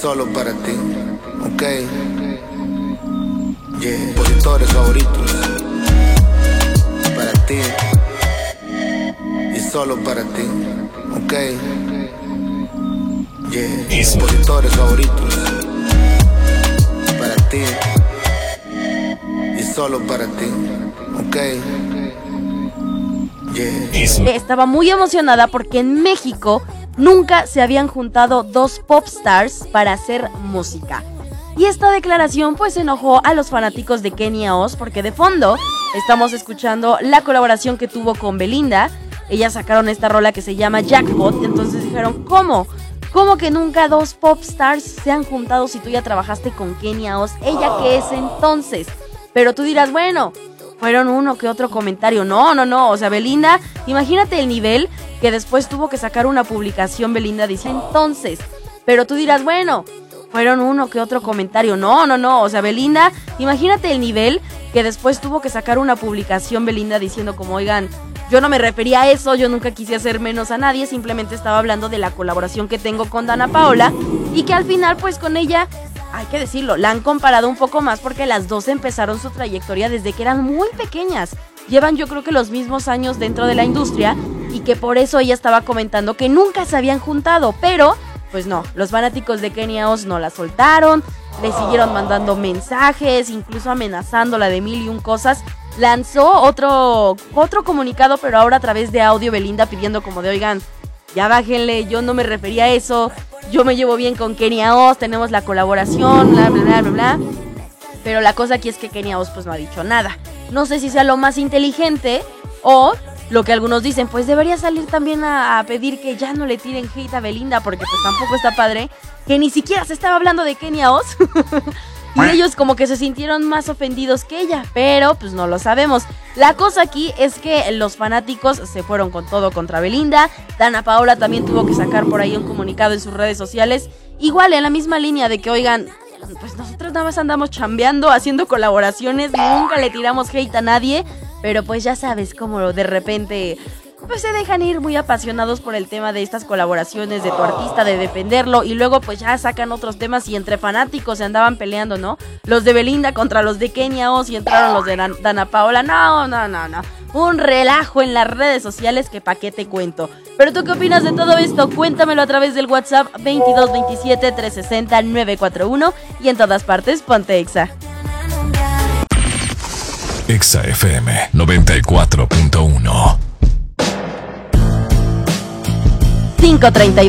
solo para ti, ok. Yeah. Compositores favoritos para ti y solo para ti, ok. Yeah. Compositores favoritos para ti y solo para ti, ok. Yeah. Estaba muy emocionada porque en México nunca se habían juntado dos popstars para hacer música. Y esta declaración pues enojó a los fanáticos de Kenia Oz porque de fondo estamos escuchando la colaboración que tuvo con Belinda. Ellas sacaron esta rola que se llama Jackpot, entonces dijeron, ¿cómo? ¿Cómo que nunca dos popstars se han juntado si tú ya trabajaste con Kenia Oz? ¿Ella qué es entonces? Pero tú dirás, bueno, fueron uno que otro comentario. No, o sea, Belinda, imagínate el nivel que después tuvo que sacar una publicación Belinda diciendo entonces. Pero tú dirás, bueno, fueron uno que otro comentario. No, o sea, Belinda, imagínate el nivel que después tuvo que sacar una publicación Belinda diciendo como, oigan, yo no me refería a eso, yo nunca quise hacer menos a nadie, simplemente estaba hablando de la colaboración que tengo con Dana Paola y que al final pues con ella, hay que decirlo, la han comparado un poco más porque las dos empezaron su trayectoria desde que eran muy pequeñas. Llevan yo creo que los mismos años dentro de la industria y que por eso ella estaba comentando que nunca se habían juntado, pero pues no, los fanáticos de Kenia Oz no la soltaron, le siguieron mandando mensajes, incluso amenazándola de mil y un cosas. Lanzó otro comunicado, pero ahora a través de audio Belinda pidiendo como de, oigan, ya bájenle, yo no me refería a eso, yo me llevo bien con Kenia Oz, tenemos la colaboración, bla, bla, bla, bla, bla. Pero la cosa aquí es que Kenia Oz pues no ha dicho nada. No sé si sea lo más inteligente o lo que algunos dicen, pues debería salir también a pedir que ya no le tiren hate a Belinda, porque pues tampoco está padre, que ni siquiera se estaba hablando de Kenia Oz. Y ellos como que se sintieron más ofendidos que ella, pero pues no lo sabemos. La cosa aquí es que los fanáticos se fueron con todo contra Belinda. Dana Paola también tuvo que sacar por ahí un comunicado en sus redes sociales, igual en la misma línea de que, oigan, pues nosotros nada más andamos chambeando, haciendo colaboraciones, nunca le tiramos hate a nadie, pero pues ya sabes cómo de repente pues se dejan ir muy apasionados por el tema de estas colaboraciones de tu artista, de defenderlo, y luego pues ya sacan otros temas y entre fanáticos se andaban peleando, ¿no? Los de Belinda contra los de Kenia Oz y entraron los de Dana Paola. No. Un relajo en las redes sociales que pa' qué te cuento. Pero tú qué opinas de todo esto, cuéntamelo a través del WhatsApp 2227 360 941 y en todas partes ponte Exa. Exa FM 94.1 5:32